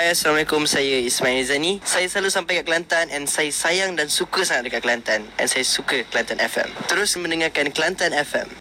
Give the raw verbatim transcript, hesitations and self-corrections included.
Hai, Assalamualaikum. Saya Ismail Zani. Saya selalu sampai kat Kelantan and saya sayang dan suka sangat dekat Kelantan. And saya suka Kelantan F M. Terus mendengarkan Kelantan F M.